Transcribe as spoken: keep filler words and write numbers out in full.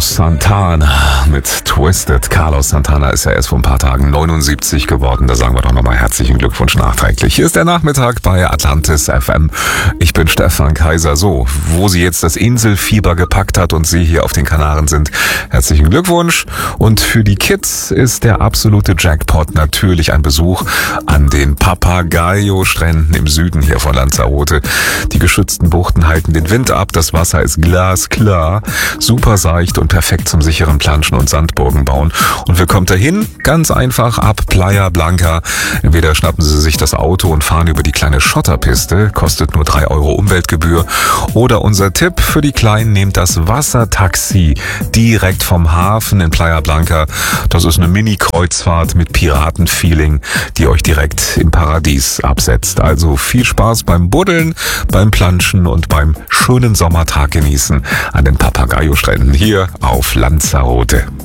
Carlos Santana mit Twisted. Carlos Santana ist ja erst vor ein paar Tagen neunundsiebzig geworden. Da sagen wir doch nochmal herzlichen Glückwunsch nachträglich. Hier ist der Nachmittag bei Atlantis F M. Ich bin Stefan Kaiser. So, wo sie jetzt das Inselfieber gepackt hat und Sie hier auf den Kanaren sind, herzlichen Glückwunsch. Und für die Kids ist der absolute Jackpot natürlich ein Besuch an den Papagayo-Stränden im Süden hier von Lanzarote. Die geschützten Buchten halten den Wind ab. Das Wasser ist glasklar, super seicht und perfekt zum sicheren Planschen und Sandburgen bauen. Und wer kommt dahin? Ganz einfach ab Playa Blanca. Entweder schnappen Sie sich das Auto und fahren über die kleine Schotterpiste, kostet nur drei Euro Umweltgebühr. Oder unser Tipp für die Kleinen, nehmt das Wassertaxi direkt vom Hafen in Playa Blanca. Das ist eine Mini-Kreuzfahrt mit Piratenfeeling, die euch direkt im Paradies absetzt. Also viel Spaß beim Buddeln, beim Planschen und beim schönen Sommertag genießen an den Papagayo-Stränden hier auf Lanzarote.